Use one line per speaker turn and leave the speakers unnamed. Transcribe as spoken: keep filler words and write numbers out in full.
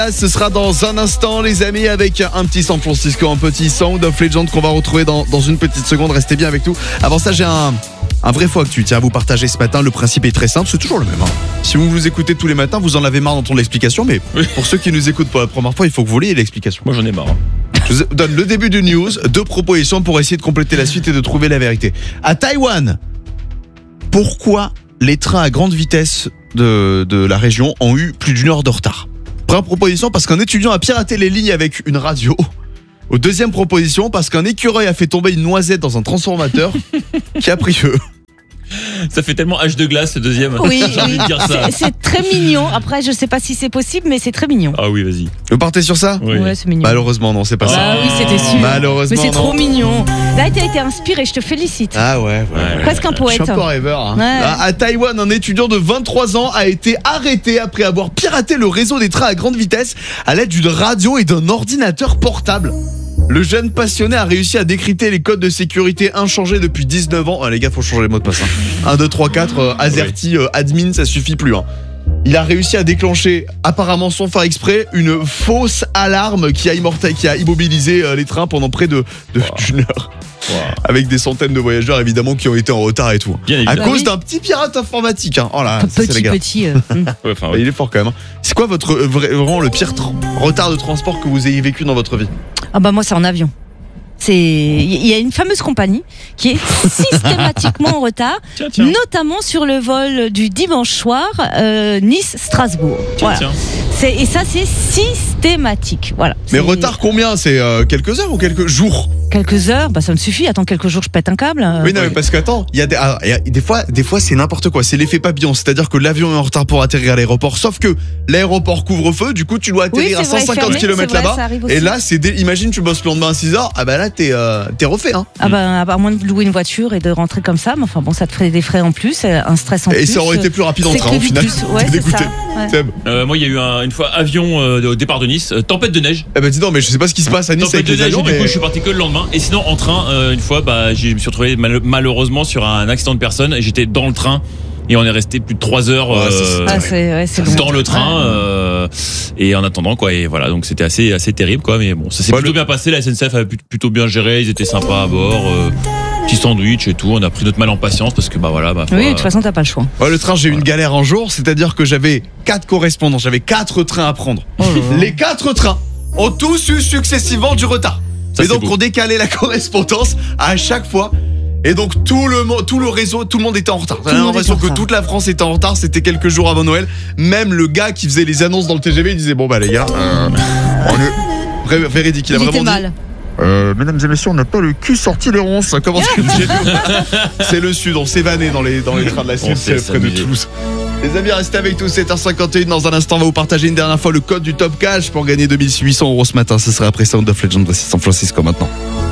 Ce sera dans un instant les amis avec un petit San Francisco, un petit Sound of Legend qu'on va retrouver dans, dans une petite seconde. Restez bien avec nous. Avant ça j'ai un, un vrai faux actu tiens, à vous partager ce matin. Le principe est très simple, c'est toujours le même hein. Si vous nous écoutez tous les matins, vous en avez marre d'entendre l'explication. Mais oui. Pour ceux qui nous écoutent pour la première fois, il faut que vous ayez l'explication.
Moi j'en ai marre hein.
Je vous donne le début du news, deux propositions pour essayer de compléter la suite et de trouver la vérité. À Taïwan, pourquoi les trains à grande vitesse de, de la région ont eu plus d'une heure de retard? Première proposition, parce qu'un étudiant a piraté les lignes avec une radio. Au deuxième proposition, parce qu'un écureuil a fait tomber une noisette dans un transformateur qui a pris feu.
Ça fait tellement H de glace le deuxième.
Oui,
j'ai envie de dire ça.
C'est, c'est très mignon. Après, je sais pas si c'est possible, mais c'est très mignon.
Ah oui, vas-y.
Vous partez sur ça?
Oui.
Ouais, c'est mignon.
Malheureusement, non, c'est pas
ah
ça.
Ah oui, c'était sûr.
Malheureusement,
mais c'est
non.
trop mignon. Là, tu as été inspiré, je te félicite.
Ah ouais, ouais.
Ouais.
Presque un poète.
Je suis un peu rêveur. Hein.
Ouais.
À, à Taïwan, un étudiant de vingt-trois ans a été arrêté après avoir piraté le réseau des trains à grande vitesse à l'aide d'une radio et d'un ordinateur portable. Le jeune passionné a réussi à décrypter les codes de sécurité inchangés depuis dix-neuf ans. Ah, les gars, faut changer les mots de passe. Hein. un, deux, trois, quatre, euh, AZERTY, euh, admin, ça suffit plus. Hein. Il a réussi à déclencher, apparemment sans faire exprès, une fausse alarme qui a, immorta- qui a immobilisé euh, les trains pendant près de, de wow. d'une heure. Wow. Avec des centaines de voyageurs évidemment qui ont été en retard et tout.
Bien
à
évidemment.
cause
oui.
d'un petit pirate informatique. Hein. Oh là,
petit,
ça, c'est les gars.
petit. Euh.
Ouais, enfin, ouais.
Il est fort quand même. Hein. C'est quoi votre euh, vraiment le pire tra- retard de transport que vous ayez vécu dans votre vie?
Ah bah moi c'est en avion. C'est, il y a une fameuse compagnie qui est systématiquement en retard,
tiens, tiens.
notamment sur le vol du dimanche soir euh, Nice-Strasbourg.
Tiens,
voilà.
tiens.
C'est, et ça c'est systématique. Voilà.
Mais
C'est
retard combien? C'est euh, quelques heures ou quelques jours?
quelques heures, bah ça me suffit. Attends quelques jours, je pète un câble. Euh,
Oui non
ouais.
mais parce qu'attends, il y a des, ah, y a des fois, des fois c'est n'importe quoi. C'est l'effet papillon, c'est-à-dire que l'avion est en retard pour atterrir à l'aéroport. Sauf que l'aéroport couvre-feu, du coup tu dois atterrir
Oui,
à
c'est vrai,
cent cinquante
fermé,
kilomètres
c'est vrai,
là-bas.
ça arrive aussi.
Et là c'est, dé... imagine tu bosses le lendemain à six heures, ah bah là t'es, euh, t'es refait hein.
Ah bah à moins de louer une voiture et de rentrer comme ça, mais enfin bon, ça te ferait des frais en plus, un stress en
Et
plus.
ça aurait été plus rapide en
C'est
train
que
au
du
final.
plus. Ouais,
T'es
c'est
dégoûté.
ça, ouais.
Seb.
Euh, moi, il y a eu un, une fois avion euh, au départ de Nice, euh, tempête de neige.
Eh bah dis donc, mais je sais pas ce qui se passe à Nice
Tempête
avec
de
les
neige,
avions.
et du
Mais...
coup, je suis parti que le lendemain. Et sinon, en train, euh, une fois, bah, je me suis retrouvé mal- malheureusement sur un accident de personne. Et j'étais dans le train. Et on est resté plus de trois heures
Ouais, c'est-
euh,
Ah, c'est, ouais, c'est long.
dans le train.
Ouais.
Euh, et en attendant, quoi. Et voilà, donc c'était assez, assez terrible, quoi. Mais bon, ça s'est
Ouais,
plutôt
le-
bien passé. La S N C F avait plutôt bien géré. Ils étaient sympas à bord. Euh, petit sandwich et tout. On a pris notre mal en patience parce que, bah voilà. Bah,
Oui, de toute façon, t'as pas le choix.
Ouais, le train, j'ai eu une galère un jour, c'est-à-dire que j'avais quatre correspondants, j'avais quatre trains à prendre.
Oh là là.
Les quatre trains ont tous eu successivement du retard.
Ça,
et
c'est
donc
beau.
on décalait la correspondance à chaque fois. Et donc tout le mo- tout le réseau, tout le monde était en retard. J'avais
le monde
l'impression
était en
que
retard.
toute la France était en retard. C'était quelques jours avant Noël. Même le gars qui faisait les annonces dans le T G V, il disait bon bah les gars, euh, on est Vrai- véridique. Il a
Il était
vraiment dit.
mal.
Euh, mesdames et messieurs, on n'a pas le cul sorti des ronces. Ça commence comme chez nous. C'est le sud, on s'est vanné dans les, dans les trains de la
On sait
S N C F près de
s'amuser.
Toulouse. Les amis, restez avec nous, sept heures cinquante et un. Dans un instant, on va vous partager une dernière fois le code du Top Cash pour gagner deux mille huit cents euros ce matin. Ce sera après Sound of Legend. Voici San Francisco maintenant.